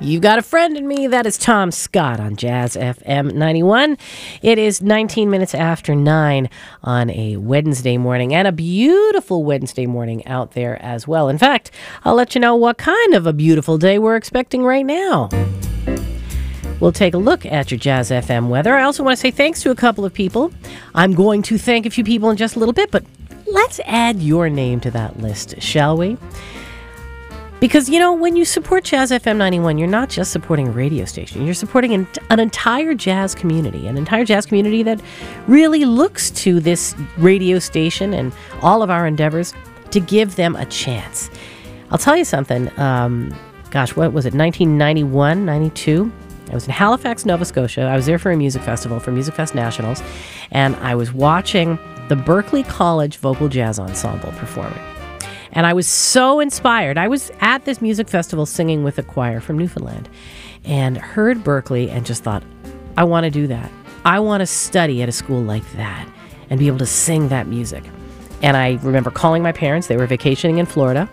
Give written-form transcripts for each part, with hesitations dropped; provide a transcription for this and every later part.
You got a friend in me. That is Tom Scott on Jazz FM 91. It is 19 minutes after 9 on a Wednesday morning, and a beautiful Wednesday morning out there as well. In fact, I'll let you know what kind of a beautiful day we're expecting right now. We'll take a look at your Jazz FM weather. I also want to say thanks to a couple of people. I'm going to thank a few people in just a little bit, but let's add your name to that list, shall we? Because, you know, when you support Jazz FM 91, you're not just supporting a radio station. You're supporting an entire jazz community, that really looks to this radio station and all of our endeavors to give them a chance. I'll tell you something. What was it, 1991, 92? I was in Halifax, Nova Scotia. I was there for a music festival, for Music Fest Nationals, and I was watching the Berklee College Vocal Jazz Ensemble performing. And I was so inspired. I was at this music festival singing with a choir from Newfoundland and heard Berklee and just thought, I want to do that. I want to study at a school like that and be able to sing that music. And I remember calling my parents. They were vacationing in Florida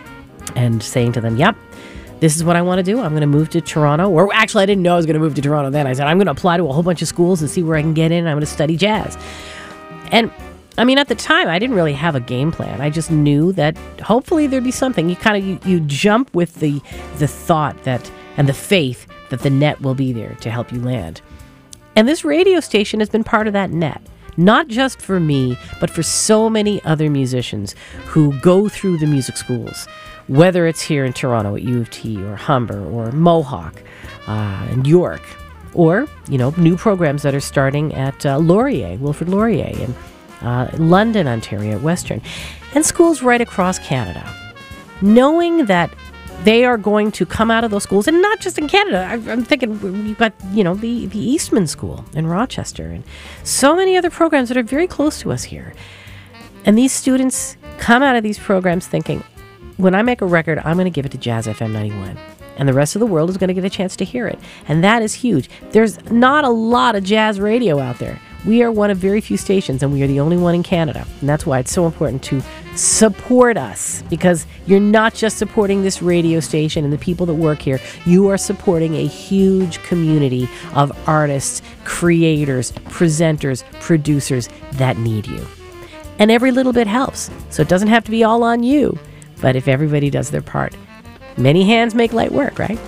and saying to them, yep, this is what I want to do. I'm going to move to Toronto. Or actually, I didn't know I was going to move to Toronto then. I said, I'm going to apply to a whole bunch of schools and see where I can get in. I'm going to study jazz. And I mean, at the time, I didn't really have a game plan. I just knew that hopefully there'd be something. You jump with the thought that and the faith that the net will be there to help you land. And this radio station has been part of that net, not just for me, but for so many other musicians who go through the music schools, whether it's here in Toronto at U of T or Humber or Mohawk and York, or, you know, new programs that are starting at Wilfrid Laurier, and London, Ontario, at Western, and schools right across Canada. Knowing that they are going to come out of those schools, and not just in Canada. I'm thinking we've got, you know, the Eastman School in Rochester, and so many other programs that are very close to us here. And these students come out of these programs thinking, when I make a record, I'm going to give it to Jazz FM 91. And the rest of the world is going to get a chance to hear it. And that is huge. There's not a lot of jazz radio out there. We are one of very few stations, and we are the only one in Canada. And that's why it's so important to support us, because you're not just supporting this radio station and the people that work here. You are supporting a huge community of artists, creators, presenters, producers that need you. And every little bit helps. So it doesn't have to be all on you. But if everybody does their part, many hands make light work, right?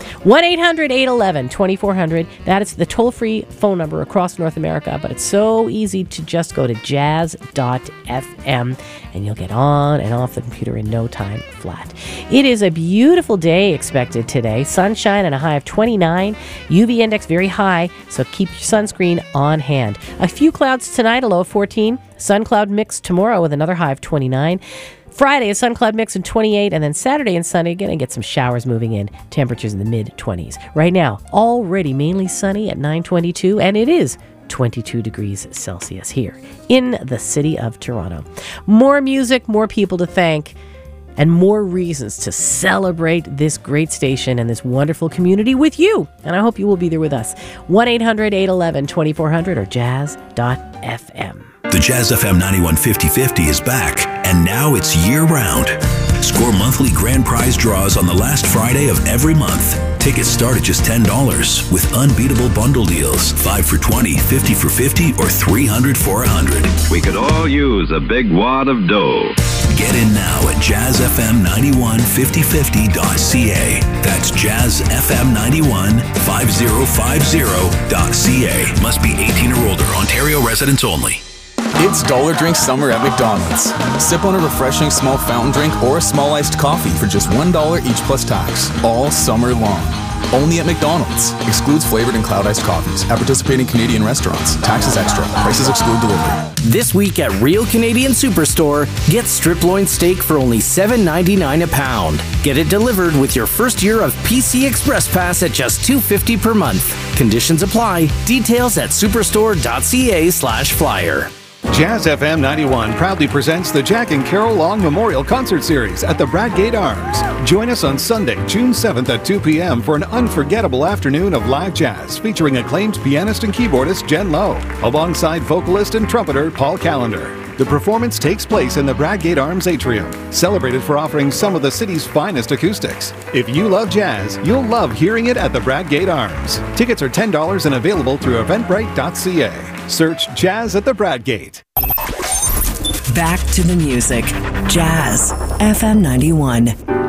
1-800-811-2400. That is the toll-free phone number across North America, but it's so easy to just go to jazz.fm, and you'll get on and off the computer in no time flat. It is a beautiful day expected today. Sunshine and a high of 29. UV index very high, so keep your sunscreen on hand. A few clouds tonight, a low of 14. Sun cloud mix tomorrow with another high of 29. Friday, a sun cloud mix in 28, and then Saturday and Sunday, going to get some showers moving in. Temperatures in the mid-20s. Right now, already mainly sunny at 9:22, and it is 22 degrees Celsius here in the city of Toronto. More music, more people to thank, and more reasons to celebrate this great station and this wonderful community with you. And I hope you will be there with us. 1-800-811-2400 or jazz.fm. The Jazz FM 91 50/50 is back, and now it's year-round. Score monthly grand prize draws on the last Friday of every month. Tickets start at just $10 with unbeatable bundle deals. 5 for $20, 50 for $50, or 300 for $100. We could all use a big wad of dough. Get in now at jazzfm915050.ca. That's jazzfm915050.ca. Must be 18 or older. Ontario residents only. It's Dollar Drink Summer at McDonald's. Sip on a refreshing small fountain drink or a small iced coffee for just $1 each plus tax, all summer long. Only at McDonald's. Excludes flavored and cloud iced coffees. At participating Canadian restaurants. Taxes extra. Prices exclude delivery. This week at Real Canadian Superstore, get strip loin steak for only $7.99 a pound. Get it delivered with your first year of PC Express Pass at just $2.50 per month. Conditions apply. Details at superstore.ca/flyer. Jazz FM 91 proudly presents the Jack and Carol Long Memorial Concert Series at the Bradgate Arms. Join us on Sunday, June 7th at 2 p.m. for an unforgettable afternoon of live jazz featuring acclaimed pianist and keyboardist Jen Lowe, alongside vocalist and trumpeter Paul Callender. The performance takes place in the Bradgate Arms Atrium, celebrated for offering some of the city's finest acoustics. If you love jazz, you'll love hearing it at the Bradgate Arms. Tickets are $10 and available through eventbrite.ca. Search Jazz at the Bradgate. Back to the music. Jazz FM 91.